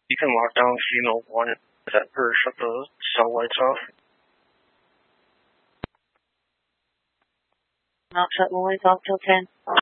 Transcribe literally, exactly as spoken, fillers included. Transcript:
You can mark down if you know one that or shut the cell lights off. Not shut the lights off till ten.